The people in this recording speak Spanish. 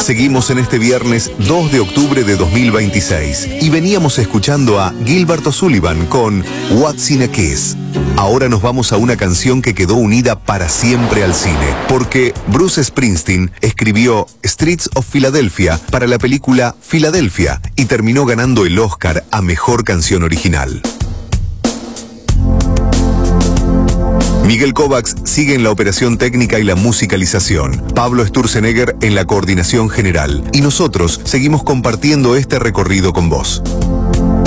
Seguimos en este viernes 2 de octubre de 2026 y veníamos escuchando a Gilbert O'Sullivan con What's in a Kiss. Ahora nos vamos a una canción que quedó unida para siempre al cine, porque Bruce Springsteen escribió Streets of Philadelphia para la película Filadelfia y terminó ganando el Oscar a Mejor Canción Original. Miguel Kovacs sigue en la operación técnica y la musicalización, Pablo Sturzenegger en la coordinación general, y nosotros seguimos compartiendo este recorrido con vos.